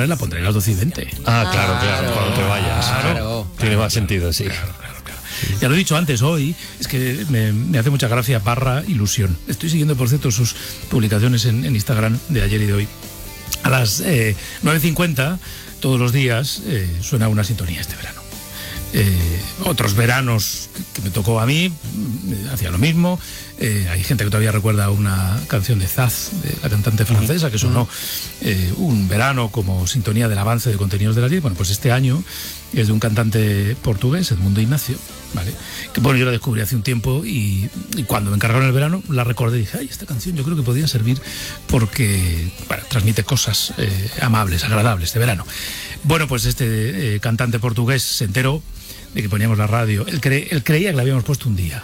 poner, la pondré a las 12:20. Claro, cuando te vayas. Claro. Tiene más sentido, sí. Claro. Ya lo he dicho antes, hoy, es que me hace mucha gracia / ilusión. Estoy siguiendo, por cierto, sus publicaciones en Instagram de ayer y de hoy. A las 9:50, todos los días, suena una sintonía este verano. Otros veranos que me tocó a mí, hacía lo mismo. Hay gente que todavía recuerda una canción de Zaz, de la cantante francesa, que sonó un verano como sintonía del avance de contenidos de la ley. Bueno, pues este año es de un cantante portugués, Edmundo Ignacio, ¿vale? Que bueno, yo la descubrí hace un tiempo y cuando me encargaron el verano la recordé y dije, ay, esta canción yo creo que podría servir porque transmite cosas amables, agradables de verano. Bueno, pues este cantante portugués se enteró de que poníamos la radio. Él creía que la habíamos puesto un día.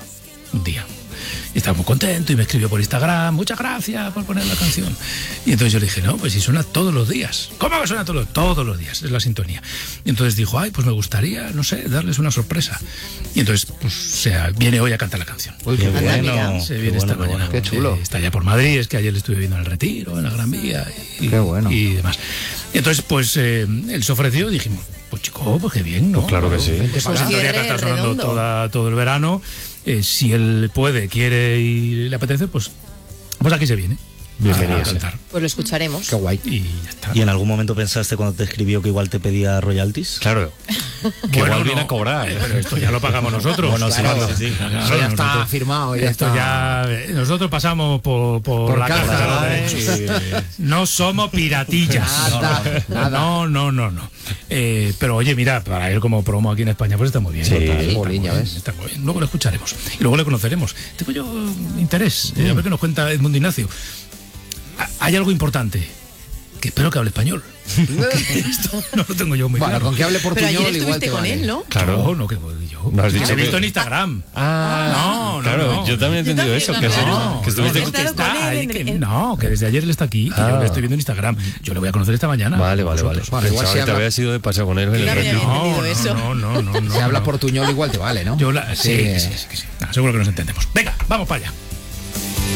Y estaba muy contento y me escribió por Instagram, muchas gracias por poner la canción. Y entonces yo le dije, no, pues si suena todos los días. ¿Cómo que suena todos los días? Es la sintonía. Y entonces dijo, ay, pues me gustaría, no sé, darles una sorpresa. Y entonces, pues, viene hoy a cantar la canción. Uy, qué bueno. Se viene esta mañana. Qué chulo. Está ya por Madrid, es que ayer le estuve viendo en el Retiro, en la Gran Vía qué bueno. Y demás. Y entonces, pues, él se ofreció y dijimos, pues chico, pues qué bien, ¿no? Pues claro que sí. Pues la historia que está sonando todo el verano. Si él puede, quiere y le apetece, pues aquí se viene. Bienvenido. Pues lo escucharemos. Qué guay. Y ya está. ¿Y en algún momento pensaste cuando te escribió que igual te pedía royalties? Claro. Que igual viene a cobrar. Pero esto ya lo pagamos nosotros. Bueno, Claro. sí. Eso ya está firmado. Esto ya. Nosotros pasamos por la casa, casa. No somos piratillas. Nada. No. Pero oye, mira, para él como promo aquí en España, pues está muy bien. Sí, Está muy bien. Luego lo escucharemos. Y luego le conoceremos. Tengo yo interés. A ver qué nos cuenta Edmundo Ignacio. Hay algo importante, que espero que hable español. Esto no lo tengo yo muy claro. Con que hable Pero portuñol ayer igual estuviste te con vale. él, ¿no? Claro, no, que yo. No has dicho Lo he que- visto en Instagram. Claro, no. yo también he entendido Yo eso. también, Que, no. que estuviste No, con... estado con él que desde ayer él está aquí, que yo le estoy viendo en Instagram. Yo le voy a conocer esta mañana. Vale. Bueno, igual Pensaba si que te habla- había sido de paseo con él en el También retiro. había entendido eso. No. Si habla portuñol igual te vale, ¿no? Sí. Seguro que nos entendemos. Venga, vamos para allá.